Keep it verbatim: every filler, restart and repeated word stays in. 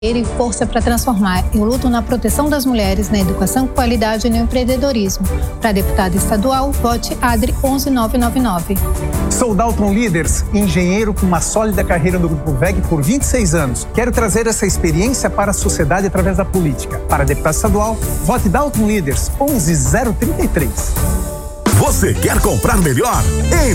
E força para transformar. Eu luto na proteção das mulheres, na educação com qualidade e no empreendedorismo. Para deputada estadual, vote Adri onze mil novecentos e noventa e nove. Sou Dalton Leaders, engenheiro com uma sólida carreira no Grupo V E G por vinte e seis anos. Quero trazer essa experiência para a sociedade através da política. Para deputado estadual, vote Dalton Leaders onze mil trinta e três. Você quer comprar melhor?